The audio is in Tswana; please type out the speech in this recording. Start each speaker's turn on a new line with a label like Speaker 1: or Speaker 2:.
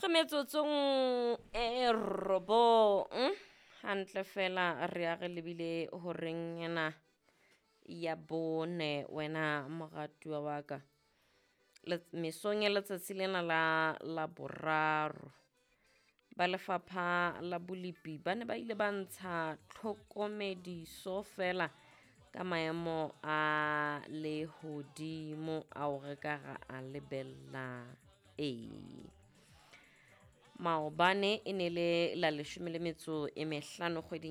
Speaker 1: metsotso e robong hantle fela re a re lebile horeng yana ya bone wena moratuwa wa ka mesong ya letsatsi lena la boraro ba lefapha la bolipi ba ne ba ile ba ntsha tlhokomediso fela ka maemo a lehodimo ao re ka ga a lebella maobane e ne le la 15 kgweding